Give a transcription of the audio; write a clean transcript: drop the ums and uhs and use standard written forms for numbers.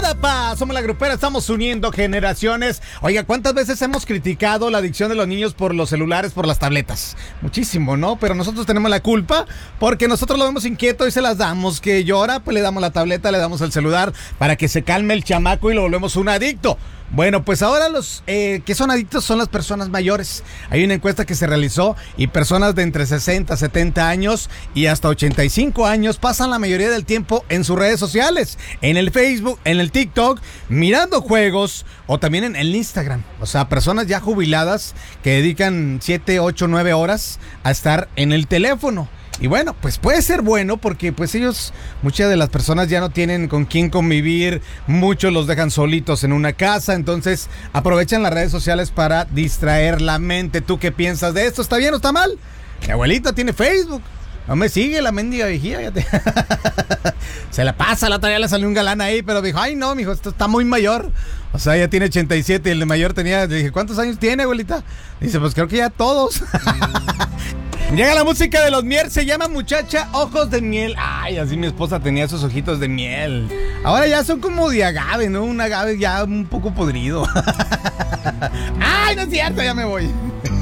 Guadapa, somos la grupera, estamos uniendo generaciones. Oiga, ¿cuántas veces hemos criticado la adicción de los niños por los celulares, por las tabletas? Muchísimo, ¿no? Pero nosotros tenemos la culpa porque nosotros lo vemos inquieto y se las damos. Que llora, pues le damos la tableta, le damos el celular para que se calme el chamaco y lo volvemos un adicto. Bueno, pues ahora los que son adictos son las personas mayores. Hay una encuesta que se realizó y personas de entre 60, 70 años y hasta 85 años pasan la mayoría del tiempo en sus redes sociales, en el Facebook, en el TikTok, mirando juegos o también en el Instagram. O sea, personas ya jubiladas que dedican 7, 8, 9 horas a estar en el teléfono. Y bueno, pues puede ser bueno porque pues ellos, muchas de las personas ya no tienen con quién convivir, muchos los dejan solitos en una casa, entonces aprovechan las redes sociales para distraer la mente. ¿Tú qué piensas de esto? ¿Está bien o está mal? Mi abuelita tiene Facebook, no me sigue la mendiga viejía, se la pasa, la otra día le salió un galán ahí, pero dijo, ay no, mijo, esto está muy mayor. O sea, ella tiene 87 y el de mayor tenía, le dije, ¿cuántos años tiene, abuelita? Dice, pues creo que ya todos. Llega la música de los Mier, se llama Muchacha Ojos de Miel. Ay, así mi esposa tenía esos ojitos de miel. Ahora ya son como de agave, ¿no? Un agave ya un poco podrido. Ay, no es cierto, ya me voy.